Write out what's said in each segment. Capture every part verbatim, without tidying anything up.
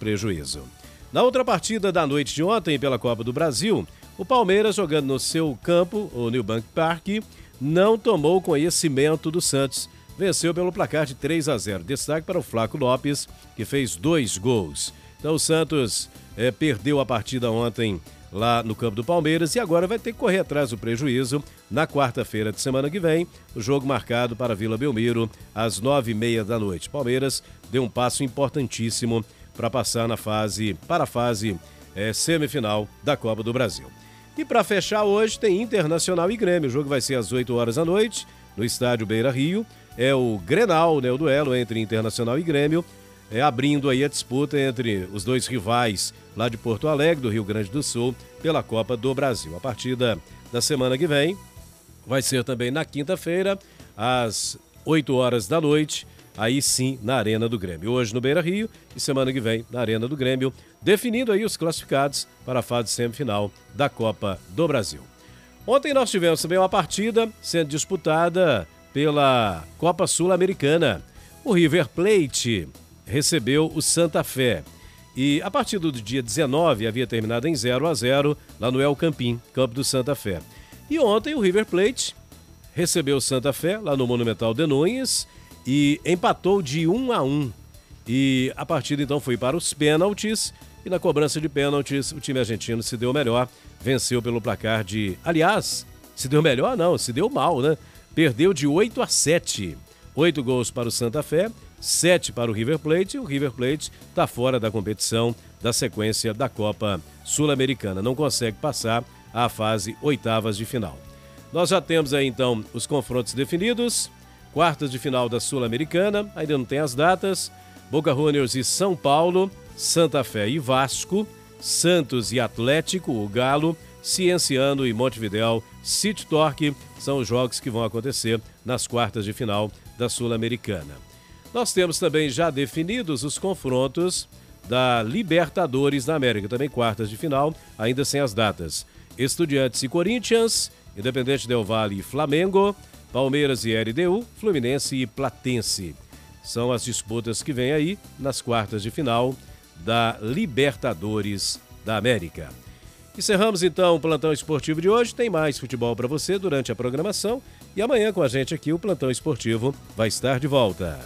prejuízo. Na outra partida da noite de ontem pela Copa do Brasil, o Palmeiras, jogando no seu campo, o New Bank Park, não tomou conhecimento do Santos. Venceu pelo placar de três a zero. Destaque para o Flaco Lopes, que fez dois gols. Então o Santos é, perdeu a partida ontem lá no campo do Palmeiras e agora vai ter que correr atrás do prejuízo na quarta-feira de semana que vem. O jogo marcado para Vila Belmiro às nove e meia da noite. Palmeiras deu um passo importantíssimo para passar na fase, para a fase é, semifinal da Copa do Brasil. E para fechar hoje tem Internacional e Grêmio. O jogo vai ser às oito horas da noite no estádio Beira Rio. É o Grenal, né, o duelo entre Internacional e Grêmio, é, abrindo aí a disputa entre os dois rivais lá de Porto Alegre, do Rio Grande do Sul, pela Copa do Brasil. A partida da semana que vem vai ser também na quinta-feira, às oito horas da noite, aí sim na Arena do Grêmio. Hoje no Beira Rio e semana que vem na Arena do Grêmio, definindo aí os classificados para a fase semifinal da Copa do Brasil. Ontem nós tivemos também uma partida sendo disputada pela Copa Sul-Americana. O River Plate recebeu o Santa Fé. E a partida do dia dezenove havia terminado em zero a zero lá no El Campín, campo do Santa Fé. E ontem o River Plate recebeu o Santa Fé lá no Monumental de Núñez e empatou de um a um. E a partida então foi para os pênaltis e na cobrança de pênaltis o time argentino se deu melhor, venceu pelo placar de... Aliás, se deu melhor não, se deu mal, né? Perdeu de oito a sete. Oito gols para o Santa Fé, sete para o River Plate. E o River Plate está fora da competição da sequência da Copa Sul-Americana. Não consegue passar à fase oitavas de final. Nós já temos aí então os confrontos definidos. Quartas de final da Sul-Americana, ainda não tem as datas. Boca Juniors e São Paulo, Santa Fé e Vasco, Santos e Atlético, o Galo, Cienciano e Montevidéu, City Torque, são os jogos que vão acontecer nas quartas de final da Sul-Americana. Nós temos também já definidos os confrontos da Libertadores da América, também quartas de final, ainda sem as datas. Estudiantes e Corinthians, Independente Del Valle e Flamengo, Palmeiras e L D U, Fluminense e Platense. São as disputas que vêm aí nas quartas de final da Libertadores da América. Encerramos então o Plantão Esportivo de hoje. Tem mais futebol para você durante a programação. E amanhã com a gente aqui o Plantão Esportivo vai estar de volta.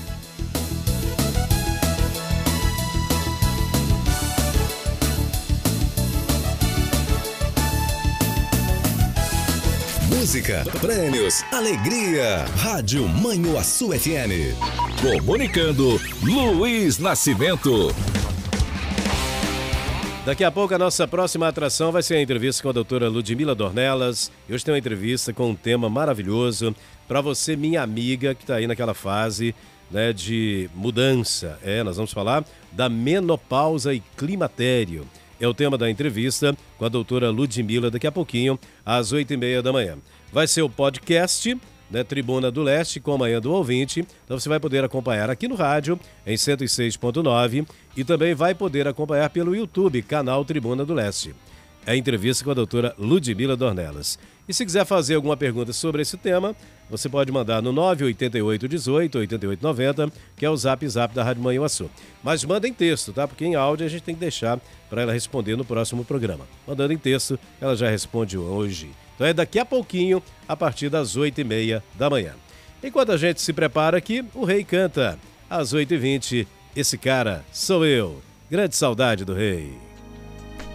Música, prêmios, alegria. Rádio Manhuaçu F M. Comunicando Luiz Nascimento. Daqui a pouco a nossa próxima atração vai ser a entrevista com a doutora Ludmila Dornelas. Hoje tem uma entrevista com um tema maravilhoso para você, minha amiga, que está aí naquela fase, né, de mudança. É, nós vamos falar da menopausa e climatério. É o tema da entrevista com a doutora Ludmila daqui a pouquinho, às oito e meia da manhã. Vai ser o podcast, né, Tribuna do Leste, com a Manhã do Ouvinte. Então você vai poder acompanhar aqui no rádio, em cento e seis ponto nove, e também vai poder acompanhar pelo YouTube, canal Tribuna do Leste. É a entrevista com a doutora Ludmila Dornelas. E se quiser fazer alguma pergunta sobre esse tema, você pode mandar no nove oito oito, um oito, oito oito nove zero, que é o zap zap da Rádio Manhuaçu. Mas manda em texto, tá? Porque em áudio a gente tem que deixar para ela responder no próximo programa. Mandando em texto, ela já responde hoje. Então é daqui a pouquinho, a partir das oito e meia da manhã. Enquanto a gente se prepara aqui, o Rei canta. Às oito e vinte, esse cara sou eu. Grande saudade do Rei.